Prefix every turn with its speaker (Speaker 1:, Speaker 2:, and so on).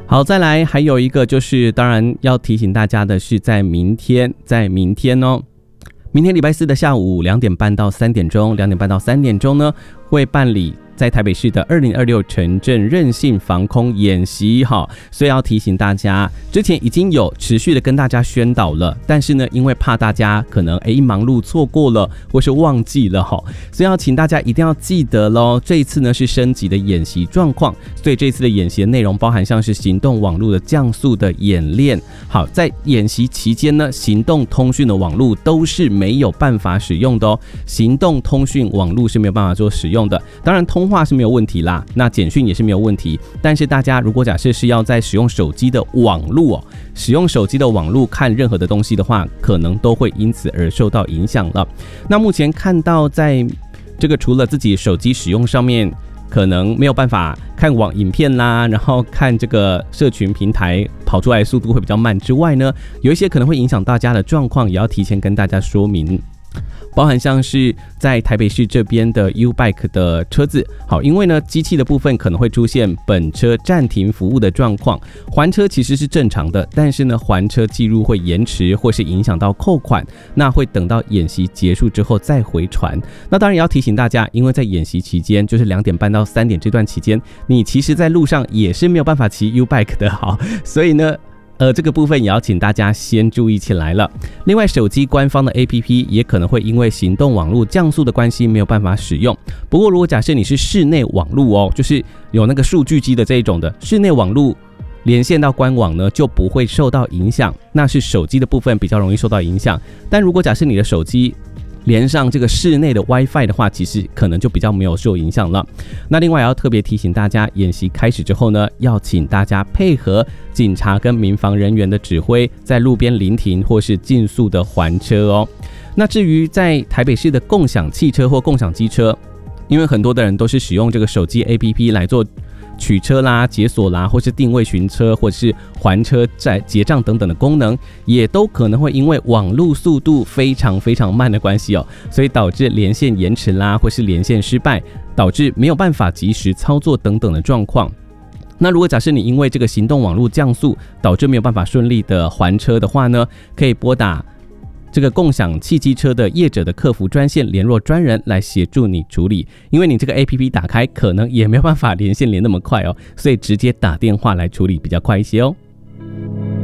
Speaker 1: 好，再来还有一个就是当然要提醒大家的是在明天哦，明天礼拜四的下午2点半到3点钟，2点半到3点钟呢会办理在台北市的2026城镇韧性防空演习，所以要提醒大家，之前已经有持续的跟大家宣导了，但是呢，因为怕大家可能一忙碌错过了或是忘记了，所以要请大家一定要记得咯。这一次呢是升级的演习状况，所以这次的演习的内容包含像是行动网络的降速的演练。好，在演习期间呢，行动通讯的网络都是没有办法使用的哦，行动通讯网络是没有办法做使用的。当然通话是没有问题啦，那简讯也是没有问题，但是大家如果假设是要在使用手机的网络使用手机的网络看任何的东西的话，可能都会因此而受到影响了。那目前看到在这个除了自己手机使用上面可能没有办法看网影片啦，然后看这个社群平台跑出来的速度会比较慢之外呢，有一些可能会影响大家的状况，也要提前跟大家说明。包含像是在台北市这边的 U-Bike 的车子，好，因为呢机器的部分可能会出现本车暂停服务的状况，还车其实是正常的，但是呢还车记录会延迟或是影响到扣款，那会等到演习结束之后再回传。那当然也要提醒大家，因为在演习期间就是2点半到3点这段期间，你其实在路上也是没有办法骑 U-Bike 的，好，所以呢这个部分也要请大家先注意起来了。另外，手机官方的 APP 也可能会因为行动网络降速的关系没有办法使用。不过，如果假设你是室内网络就是有那个数据机的这一种的室内网络连线到官网呢，就不会受到影响。那是手机的部分比较容易受到影响。但如果假设你的手机连上这个室内的 WiFi 的话，其实可能就比较没有受影响了。那另外也要特别提醒大家，演习开始之后呢，要请大家配合警察跟民防人员的指挥，在路边临停或是尽速的还车哦。那至于在台北市的共享汽车或共享机车，因为很多的人都是使用这个手机 APP 来做取车啦、解锁啦，或是定位寻车，或是还车、结账等等的功能，也都可能会因为网络速度非常非常慢的关系所以导致连线延迟啦，或是连线失败，导致没有办法及时操作等等的状况。那如果假设你因为这个行动网络降速，导致没有办法顺利的还车的话呢，可以拨打这个共享汽机车的业者的客服专线联络专人来协助你处理，因为你这个 APP 打开可能也没有办法连线连那么快所以直接打电话来处理比较快一些